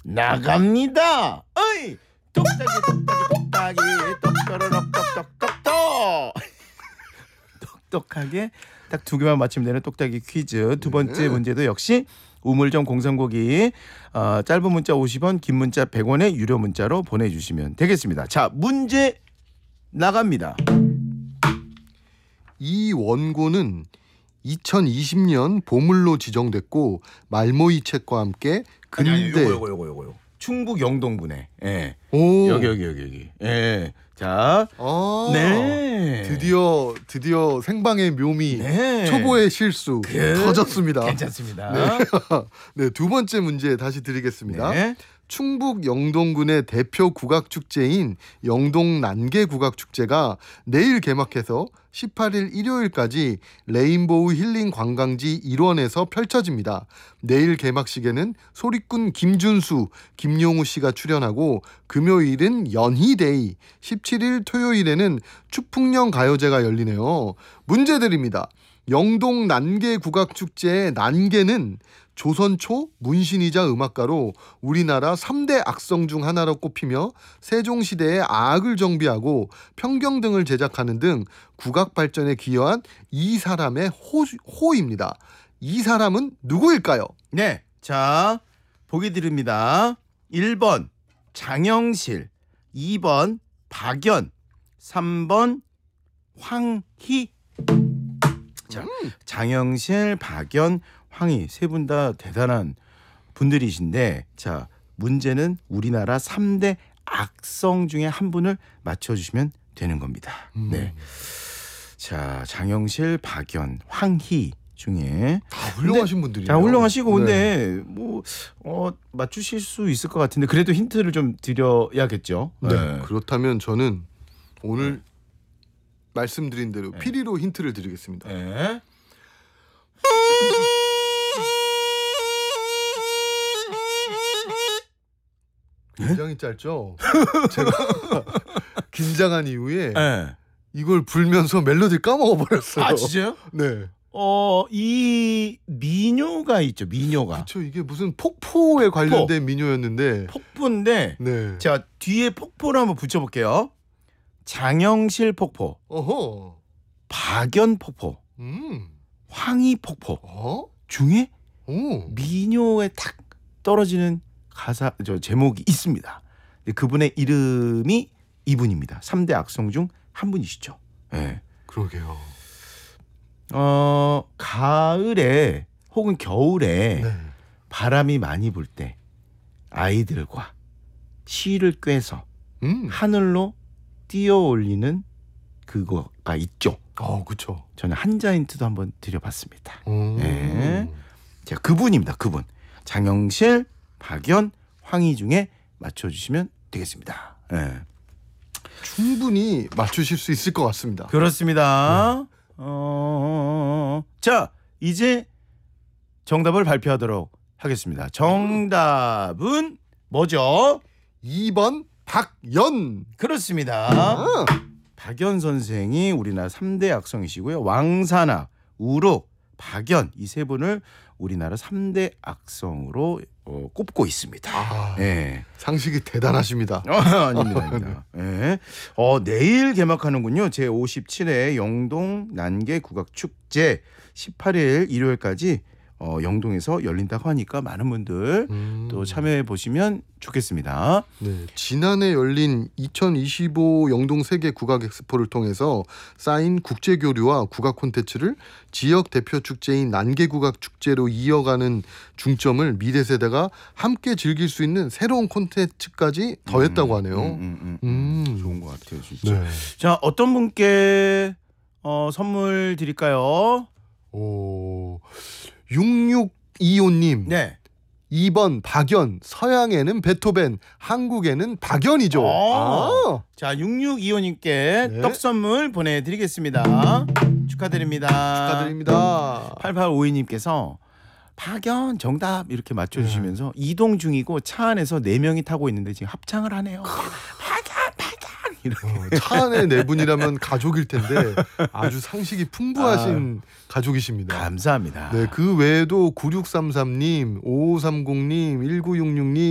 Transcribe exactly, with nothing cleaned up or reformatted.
나갑니다. 어이 똑딱이 똑딱이 똑딱이 똑떠러럭 똑똑똑똑 똑똑하게 딱 두 개만 맞추면 되는 똑딱이 퀴즈. 두 번째 문제도 역시 우물정 공성고기 어, 짧은 문자 오십 원 긴 문자 백 원의 유료 문자로 보내주시면 되겠습니다. 자 문제 나갑니다. 이 원고는 이천이십 년 보물로 지정됐고 말모이 책과 함께 근대 아니, 아니, 요거 요거 요거 요거 충북 영동군에 예. 오. 여기 여기 여기 여기 예. 자 아, 네. 드디어 드디어 생방의 묘미 네. 초보의 실수 그... 터졌습니다. 괜찮습니다. 네. 네, 두 번째 문제 다시 드리겠습니다. 네. 충북 영동군의 대표 국악축제인 영동 난개국악축제가 내일 개막해서 십팔 일 일요일까지 레인보우 힐링 관광지 일원에서 펼쳐집니다. 내일 개막식에는 소리꾼 김준수, 김용우 씨가 출연하고 금요일은 연희데이, 십칠 일 토요일에는 추풍령 가요제가 열리네요. 문제 드립니다. 영동 난개국악축제의 난개는 조선 초 문신이자 음악가로 우리나라 삼 대 악성 중 하나로 꼽히며 세종시대에 아악을 정비하고 평경 등을 제작하는 등 국악 발전에 기여한 이 사람의 호, 호입니다. 이 사람은 누구일까요? 네, 자 보기 드립니다. 일 번 장영실, 이 번 박연, 삼 번 황희. 자, 음. 장영실, 박연, 황희 세 분 다 대단한 분들이신데 자 문제는 우리나라 삼 대 악성 중에 한 분을 맞춰주시면 되는 겁니다. 음. 네, 자 장영실, 박연, 황희 중에 다 훌륭하신 분들이에요. 자 훌륭하시고 네. 근데 뭐 어, 맞추실 수 있을 것 같은데 그래도 힌트를 좀 드려야겠죠. 네. 네. 그렇다면 저는 오늘 네. 말씀드린 대로 네. 피리로 힌트를 드리겠습니다. 네. 굉장히 짧죠. 제가 긴장한 이후에 네. 이걸 불면서 멜로디를 까먹어 버렸어요. 아 진짜요? 네. 어, 이 민요가 있죠. 민요가. 그렇죠. 이게 무슨 폭포에 관련된 폭포. 민요였는데 폭포인데 네. 자 뒤에 폭포를 한번 붙여볼게요. 장영실 폭포, 어허. 박연 폭포, 음. 황희 폭포 어? 중에 오. 민요에 탁 떨어지는 가사 저 제목이 있습니다. 그분의 이름이 이분입니다. 삼 대 악성 중 한 분이시죠. 네. 그러게요. 어 가을에 혹은 겨울에 네. 바람이 많이 불 때 아이들과 실을 꿰서 음. 하늘로 띄어 올리는 그거가 있죠. 어, 그렇죠. 저는 한자 힌트도 한번 드려봤습니다. 음. 네. 자, 그분입니다. 그분. 장영실, 박연, 황희 중에 맞춰주시면 되겠습니다. 네. 충분히 맞추실 수 있을 것 같습니다. 그렇습니다. 네. 어... 자, 이제 정답을 발표하도록 하겠습니다. 정답은 뭐죠? 이 번 박연. 그렇습니다. 아. 박연 선생이 우리나라 삼 대 악성이시고요. 왕산악, 우록, 박연 이 세 분을 우리나라 삼 대 악성으로 어, 꼽고 있습니다. 아, 네. 상식이 대단하십니다. 어, 아닙니다. 아닙니다. 네. 어, 내일 개막하는군요. 제오십칠 회 영동 난개 국악축제 십팔 일 일요일까지 어, 영동에서 열린다고 하니까 많은 분들 음. 또 참여해 보시면 좋겠습니다. 네, 지난해 열린 이천이십오 영동 세계 국악 엑스포를 통해서 쌓인 국제 교류와 국악 콘텐츠를 지역 대표 축제인 난개 국악 축제로 이어가는 중점을 미래 세대가 함께 즐길 수 있는 새로운 콘텐츠까지 더했다고 하네요. 음, 음, 음, 음. 음. 좋은 것 같아요, 진짜. 네. 자, 어떤 분께 어, 선물 드릴까요? 오, 육육이오님. 네. 이 번 박연. 서양에는 베토벤, 한국에는 박연이죠. 아. 자, 육육이오님께 네. 떡 선물 보내드리겠습니다. 축하드립니다. 축하드립니다. 팔팔오이님께서 박연 정답 이렇게 맞춰주시면서 네. 이동 중이고 차 안에서 네 명이 타고 있는데 지금 합창을 하네요. 박연 박연 이렇게. 어, 차 안에 네 분이라면 가족일 텐데 아주 상식이 풍부하신 아, 가족이십니다. 감사합니다. 네, 그 외에도 구육삼삼님, 오오삼공님, 일구육육님